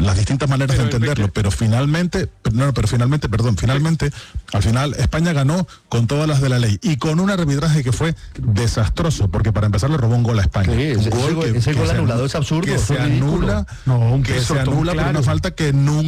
las distintas maneras de entenderlo, pero finalmente, al final España ganó con todas las de la ley y con un arbitraje que fue desastroso, porque para empezar le robó un gol a España. Sí, ese gol anulado es absurdo. Que se anula, No, pero una falta que nunca